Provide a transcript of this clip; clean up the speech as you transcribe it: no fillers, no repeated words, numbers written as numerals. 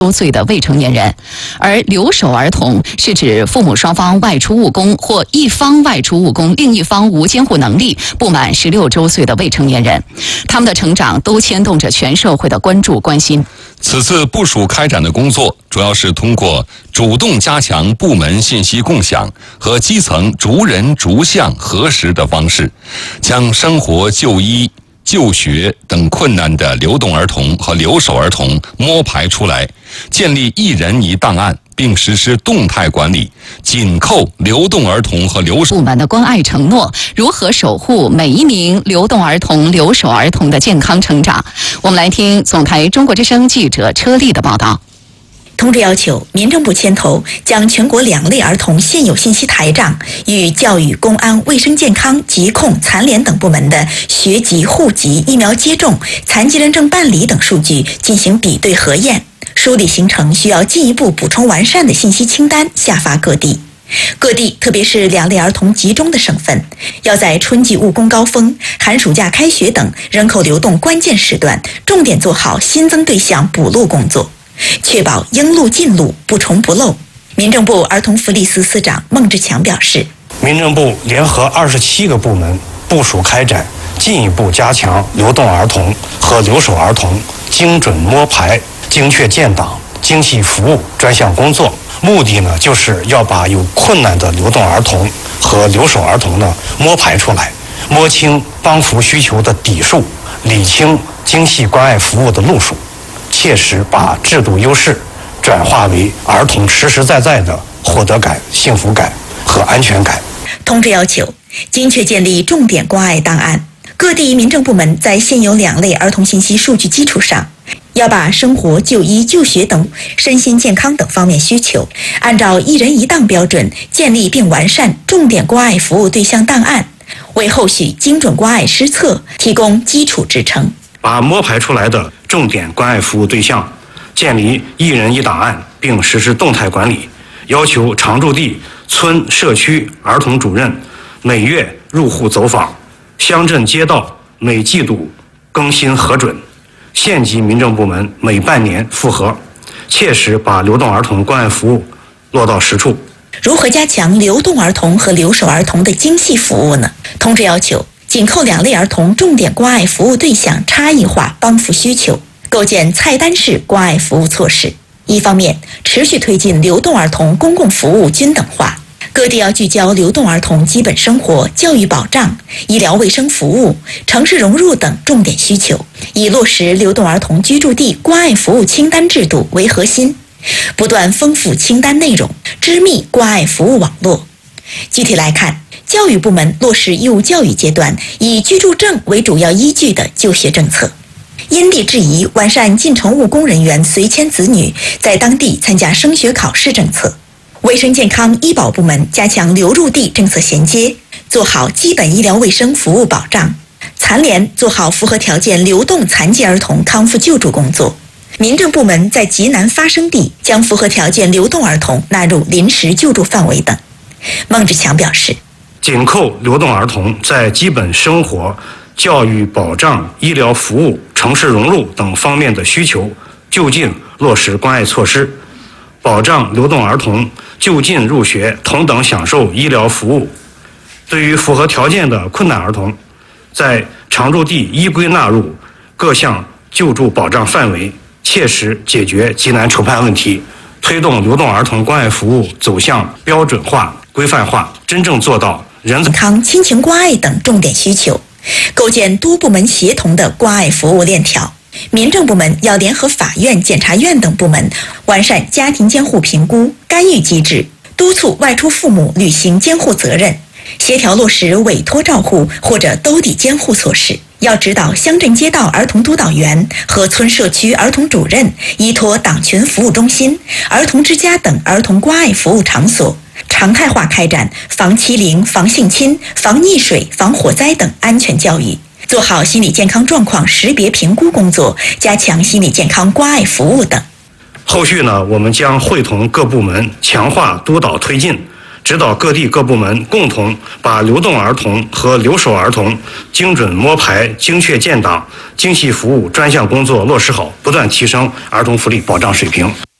周岁的未成年人，而留守儿童是指父母双方外出务工或一方外出务工，另一方无监护能力、不满16周岁的未成年人，他们的成长都牵动着全社会的关注关心。 此次部署开展的工作，主要是通过主动加强部门信息共享和基层逐人逐项核实的方式，将生活、就医、就学等困难的流动儿童和留守儿童摸排出来，建立一人一档案，并实施动态管理，紧扣流动儿童和留守部门的关爱承诺，如何守护每一名流动儿童、留守儿童的健康成长？我们来听总台中国之声记者车丽的报道。 通知要求，民政部牵头将全国2类儿童现有信息台账与教育、公安、卫生健康、疾控、残联等部门的学籍、户籍、疫苗接种、残疾人证办理等数据进行比对核验，梳理形成需要进一步补充完善的信息清单，下发各地。各地，特别是2类儿童集中的省份，要在春季务工高峰、寒暑假开学等人口流动关键时段，重点做好新增对象补录工作，确保应录尽录，不重不漏。民政部儿童福利司司长孟志强表示， 民政部联合27个部门部署开展进一步加强流动儿童和留守儿童精准摸排、精确建档、精细服务专项工作。目的呢，就是要把有困难的流动儿童和留守儿童呢摸排出来，摸清帮扶需求的底数，理清精细关爱服务的路数，切实把制度优势转化为儿童实实在在的获得感、幸福感和安全感。 通知要求，精确建立重点关爱档案。各地民政部门在现有2类儿童信息数据基础上，要把生活、就医、就学等身心健康等方面需求，按照一人一档标准建立并完善重点关爱服务对象档案，为后续精准关爱施策提供基础支撑。 把摸排出来的重点关爱服务对象建立一人一档案，并实施动态管理，要求常住地村社区儿童主任每月入户走访，乡镇街道每季度更新核准，县级民政部门每半年复核，切实把流动儿童关爱服务落到实处。 如何加强流动儿童和留守儿童的精细服务呢？通知要求，紧扣2类儿童重点关爱服务对象差异化帮扶需求，构建菜单式关爱服务措施。一方面，持续推进流动儿童公共服务均等化，各地要聚焦流动儿童基本生活、教育保障、医疗卫生服务、城市融入等重点需求，以落实流动儿童居住地关爱服务清单制度为核心，不断丰富清单内容，织密关爱服务网络。具体来看，教育部门落实义务教育阶段以居住证为主要依据的就学政策，因地制宜完善进城务工人员随迁子女在当地参加升学考试政策。卫生健康医保部门加强流入地政策衔接，做好基本医疗卫生服务保障。残联做好符合条件流动残疾儿童康复救助工作。民政部门在急难发生地将符合条件流动儿童纳入临时救助范围等。孟志强表示， 紧扣流动儿童在基本生活、教育保障、医疗服务、城市融入等方面的需求，就近落实关爱措施，保障流动儿童就近入学，同等享受医疗服务。对于符合条件的困难儿童，在常住地依规纳入各项救助保障范围，切实解决急难愁盼问题，推动流动儿童关爱服务走向标准化、规范化，真正做到人健康、亲情关爱等重点需求，构建多部门协同的关爱服务链条。民政部门要联合法院、检察院等部门，完善家庭监护评估、干预机制，督促外出父母履行监护责任，协调落实委托照护或者兜底监护措施。要指导乡镇街道儿童督导员和村社区儿童主任依托党群服务中心、儿童之家等儿童关爱服务场所，常态化开展防欺凌、防性侵、防溺水、防火灾等安全教育，做好心理健康状况识别评估工作，加强心理健康关爱服务等。 后续呢，我们将会同各部门强化督导推进， 指导各地各部门共同把流动儿童和留守儿童精准摸排、精确建档、精细服务专项工作落实好，不断提升儿童福利保障水平。